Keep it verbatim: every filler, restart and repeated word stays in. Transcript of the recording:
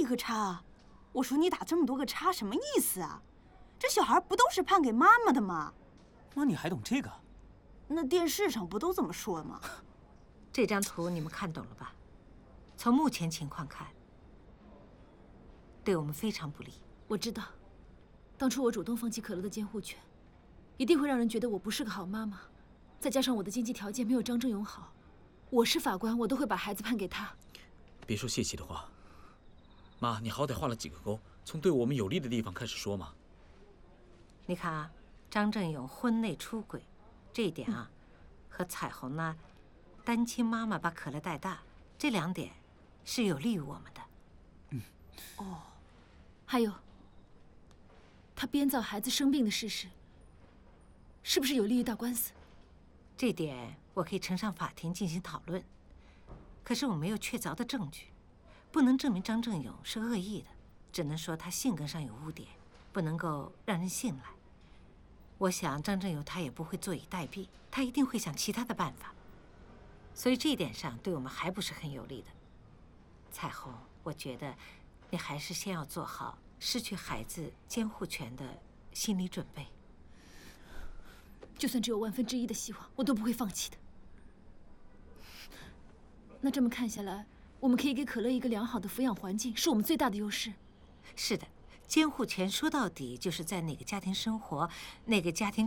一个叉啊！我说你打这么多个叉什么意思啊？这小孩不都是判给妈妈的吗？ 妈，你还懂这个？ 那电视上不都这么说吗？ 这张图你们看懂了吧？从目前情况看，对我们非常不利。 我知道，当初我主动放弃可乐的监护权，一定会让人觉得我不是个好妈妈。再加上我的经济条件没有张正勇好，我是法官，我都会把孩子判给他。 别说泄气的话，妈，你好歹画了几个勾，从对我们有利的地方开始说嘛。 你看啊，张正勇婚内出轨，这一点啊，嗯、和彩虹呢，单亲妈妈把可乐带大，这两点是有利于我们的。 嗯，哦，还有，他编造孩子生病的事实，是不是有利于打官司？ 这点我可以呈上法庭进行讨论，可是我没有确凿的证据，不能证明张正勇是恶意的，只能说他性格上有污点，不能够让人信赖。我想张正勇他也不会坐以待毙，他一定会想其他的办法，所以这一点上对我们还不是很有利的。彩虹，我觉得你还是先要做好失去孩子监护权的心理准备。 就算只有万分之一的希望，我都不会放弃的。那这么看下来，我们可以给可乐一个良好的抚养环境，是我们最大的优势。 是的，监护权说到底就是在哪个家庭生活，那个家庭